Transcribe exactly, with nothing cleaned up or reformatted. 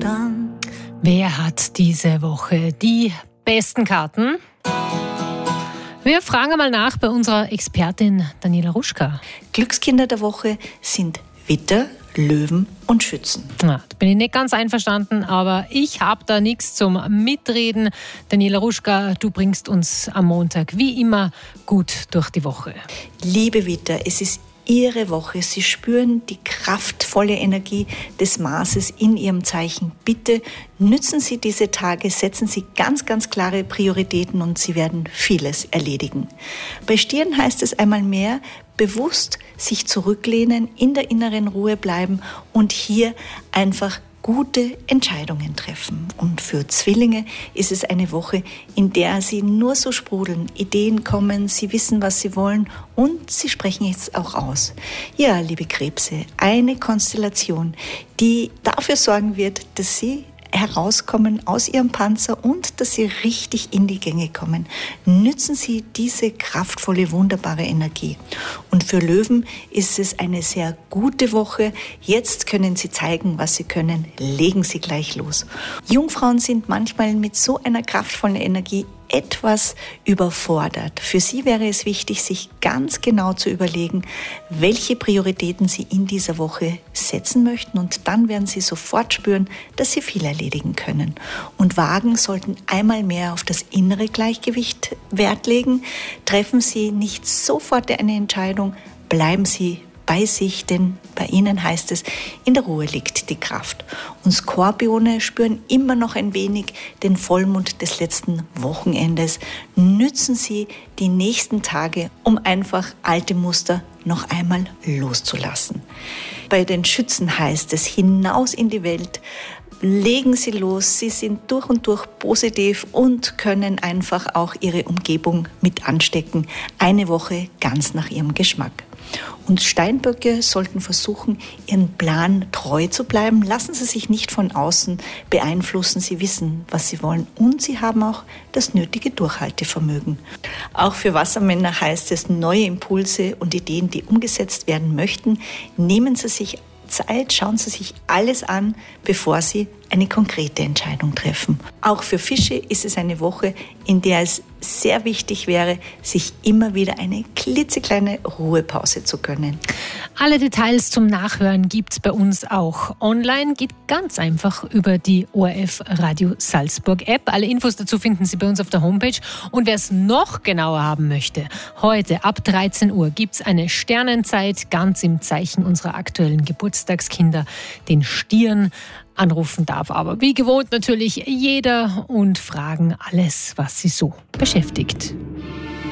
dann. Wer hat diese Woche die besten Karten? Wir fragen mal nach bei unserer Expertin Daniela Ruschka. Glückskinder der Woche sind Widder, Löwen und Schützen. Na, da bin ich nicht ganz einverstanden, aber ich habe da nichts zum Mitreden. Daniela Ruschka, du bringst uns am Montag wie immer gut durch die Woche. Liebe Widder, es ist Ihre Woche. Sie spüren die kraftvolle Energie des Marses in Ihrem Zeichen. Bitte nützen Sie diese Tage, setzen Sie ganz, ganz klare Prioritäten und Sie werden vieles erledigen. Bei Stieren heißt es einmal mehr, bewusst sich zurücklehnen, in der inneren Ruhe bleiben und hier einfach gute Entscheidungen treffen. Und für Zwillinge ist es eine Woche, in der sie nur so sprudeln, Ideen kommen, sie wissen, was sie wollen und sie sprechen jetzt auch aus. Ja, liebe Krebse, eine Konstellation, die dafür sorgen wird, dass sie herauskommen aus ihrem Panzer und dass sie richtig in die Gänge kommen. Nützen Sie diese kraftvolle, wunderbare Energie. Und für Löwen ist es eine sehr gute Woche. Jetzt können Sie zeigen, was Sie können. Legen Sie gleich los. Jungfrauen sind manchmal mit so einer kraftvollen Energie etwas überfordert. Für Sie wäre es wichtig, sich ganz genau zu überlegen, welche Prioritäten Sie in dieser Woche setzen möchten und dann werden Sie sofort spüren, dass Sie viel erledigen können. Und Wagen sollten einmal mehr auf das innere Gleichgewicht Wert legen. Treffen Sie nicht sofort eine Entscheidung, bleiben Sie bei sich, denn bei ihnen heißt es, in der Ruhe liegt die Kraft. Und Skorpione spüren immer noch ein wenig den Vollmond des letzten Wochenendes. Nützen Sie die nächsten Tage, um einfach alte Muster noch einmal loszulassen. Bei den Schützen heißt es, hinaus in die Welt, legen Sie los, Sie sind durch und durch positiv und können einfach auch Ihre Umgebung mit anstecken. Eine Woche ganz nach Ihrem Geschmack. Und Steinböcke sollten versuchen, ihren Plan treu zu bleiben. Lassen Sie sich nicht von außen beeinflussen. Sie wissen, was Sie wollen und Sie haben auch das nötige Durchhaltevermögen. Auch für Wassermänner heißt es, neue Impulse und Ideen, die umgesetzt werden möchten, nehmen Sie sich Zeit, schauen Sie sich alles an, bevor Sie eine konkrete Entscheidung treffen. Auch für Fische ist es eine Woche, in der es sehr wichtig wäre, sich immer wieder eine klitzekleine Ruhepause zu gönnen. Alle Details zum Nachhören gibt's bei uns auch online. Geht ganz einfach über die O R F Radio Salzburg App. Alle Infos dazu finden Sie bei uns auf der Homepage. Und wer es noch genauer haben möchte, heute ab dreizehn Uhr gibt's eine Sternenzeit ganz im Zeichen unserer aktuellen Geburtstagskinder, den Stieren. Anrufen darf aber wie gewohnt natürlich jeder und fragen alles, was Sie so beschäftigt.